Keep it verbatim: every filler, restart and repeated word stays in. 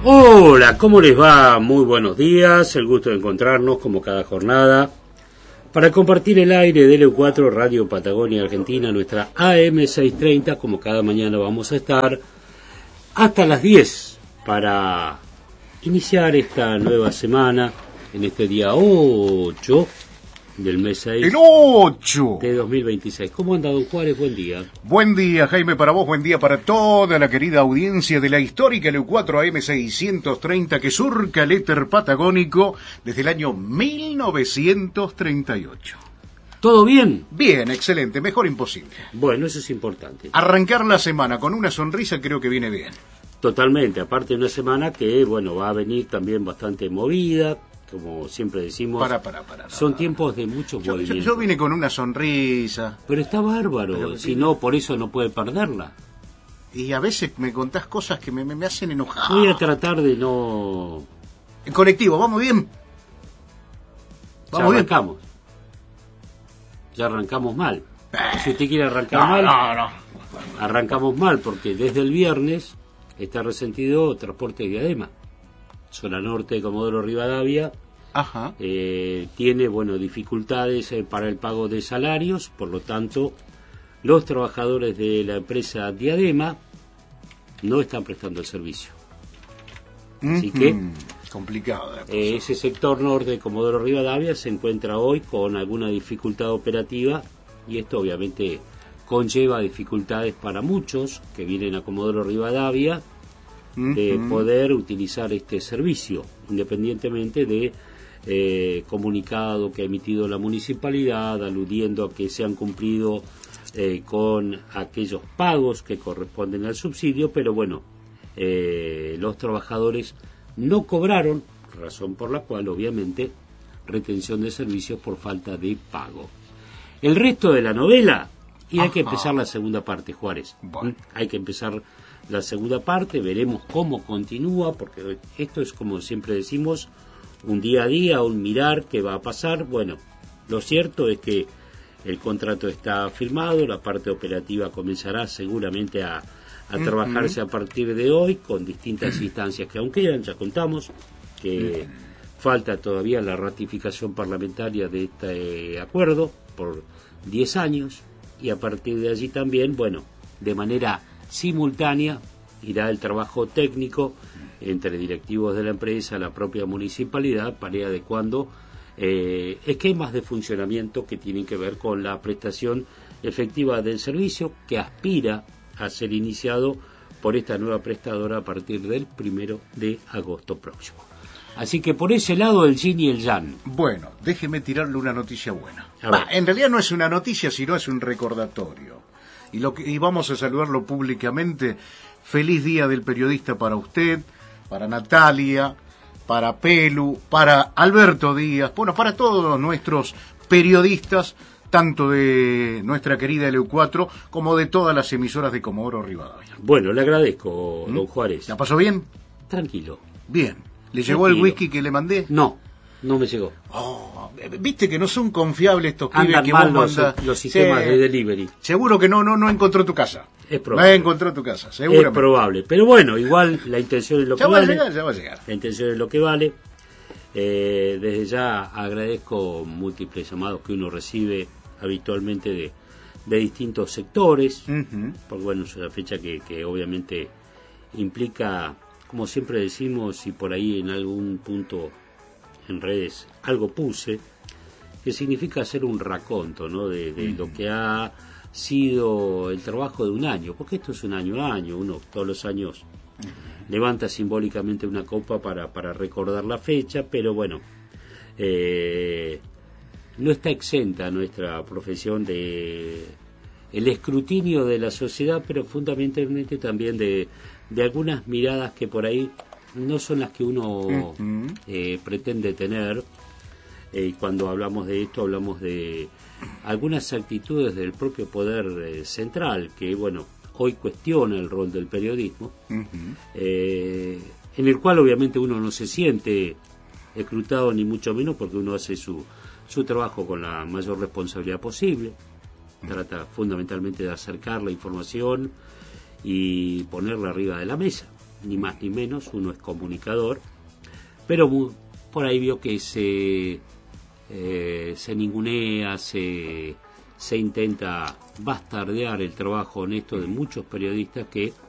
Hola, ¿cómo les va? Muy buenos días, el gusto de encontrarnos como cada jornada para compartir el aire de L U cuatro Radio Patagonia Argentina, nuestra A M seiscientos treinta, como cada mañana vamos a estar hasta las diez para iniciar esta nueva semana en este día ocho del mes seis ¡El ocho! De dos mil veintiséis. ¿Cómo anda, don Juárez? Buen día. Buen día, Jaime, para vos, buen día para toda la querida audiencia de la histórica L U cuatro A M seiscientos treinta que surca el éter patagónico desde el año mil novecientos treinta y ocho. ¿Todo bien? Bien, excelente, mejor imposible. Bueno, eso es importante. Arrancar la semana con una sonrisa creo que viene bien. Totalmente, aparte de una semana que, bueno, va a venir también bastante movida. Como siempre decimos, para, para, para, son para. tiempos de muchos yo, movimientos. Yo, yo vine con una sonrisa. Pero está bárbaro, Pero, si no, por eso no puede perderla. Y a veces me contás cosas que me, me, me hacen enojar. Voy a tratar de no... En colectivo, ¿vamos bien? ¿Vamos ya arrancamos. Bien? Ya arrancamos mal. Eh, si usted quiere arrancar no, mal, no, no. arrancamos mal, porque desde el viernes está resentido Transportes Diadema. Zona norte de Comodoro Rivadavia. Ajá. Eh, tiene bueno dificultades eh, para el pago de salarios, por lo tanto los trabajadores de la empresa Diadema no están prestando el servicio. Así mm-hmm. que complicado eh, ese sector norte de Comodoro Rivadavia se encuentra hoy con alguna dificultad operativa, y esto obviamente conlleva dificultades para muchos que vienen a Comodoro Rivadavia de uh-huh. poder utilizar este servicio, independientemente de eh, comunicado que ha emitido la municipalidad aludiendo a que se han cumplido eh, con aquellos pagos que corresponden al subsidio, pero bueno, eh, los trabajadores no cobraron, razón por la cual obviamente retención de servicios por falta de pago. El resto de la novela, y hay Ajá. que empezar la segunda parte, Juárez. Bueno. Hay que empezar la segunda parte, veremos cómo continúa, porque esto es, como siempre decimos, un día a día, un mirar qué va a pasar. Bueno, lo cierto es que el contrato está firmado, la parte operativa comenzará seguramente a, a uh-huh. trabajarse a partir de hoy con distintas instancias que aún quedan, ya contamos que uh-huh. falta todavía la ratificación parlamentaria de este acuerdo por diez años, y a partir de allí también, bueno, de manera simultánea irá el trabajo técnico entre directivos de la empresa, la propia municipalidad, para ir adecuando eh, esquemas de funcionamiento que tienen que ver con la prestación efectiva del servicio, que aspira a ser iniciado por esta nueva prestadora a partir del primero de agosto próximo. Así que por ese lado el yin y el yang. Bueno, déjeme tirarle una noticia buena. Bah, en realidad no es una noticia, sino es un recordatorio. Y, lo que, y vamos a saludarlo públicamente. Feliz Día del Periodista para usted, para Natalia, para Pelu, para Alberto Díaz, bueno, para todos nuestros periodistas, tanto de nuestra querida L U cuatro como de todas las emisoras de Comodoro Rivadavia. Bueno, le agradezco, ¿Mm? don Juárez. ¿La pasó bien? Tranquilo. Bien. ¿Le llegó Tranquilo. el whisky que le mandé? No. No me llegó. Oh, viste que no son confiables estos pibes que mal vos mandas. Los, los sistemas sí. de delivery. Seguro que no, no, no encontró tu casa. Es probable. No encontró tu casa, seguramente. Es probable. Pero bueno, igual la intención es lo ya que va vale. A llegar, ya va a llegar. La intención es lo que vale. Eh, desde ya agradezco múltiples llamados que uno recibe habitualmente de, de distintos sectores. Uh-huh. Porque bueno, es una fecha que, que obviamente implica, como siempre decimos, y por ahí en algún punto en redes algo puse, que significa hacer un raconto, ¿no? de, de mm. lo que ha sido el trabajo de un año, porque esto es un año a año, uno todos los años mm. levanta simbólicamente una copa para, para recordar la fecha, pero bueno, eh, no está exenta nuestra profesión de el escrutinio de la sociedad, pero fundamentalmente también de, de algunas miradas que por ahí no son las que uno uh-huh. eh, pretende tener. Y eh, cuando hablamos de esto hablamos de algunas actitudes del propio poder eh, central que bueno hoy cuestiona el rol del periodismo, uh-huh. eh, en el cual obviamente uno no se siente escrutado ni mucho menos, porque uno hace su, su trabajo con la mayor responsabilidad posible, uh-huh. trata fundamentalmente de acercar la información y ponerla arriba de la mesa. ni más ni menos, uno es comunicador, pero muy, por ahí vio que se, eh, se ningunea, se, se intenta bastardear el trabajo honesto de muchos periodistas que